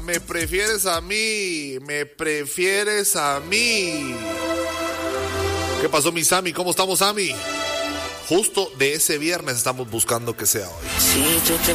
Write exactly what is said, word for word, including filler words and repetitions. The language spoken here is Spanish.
Me prefieres a mí, me prefieres a mí. ¿Qué pasó, mi Sammy? ¿Cómo estamos, Sammy? Justo de ese viernes estamos buscando que sea hoy. Sí, yo te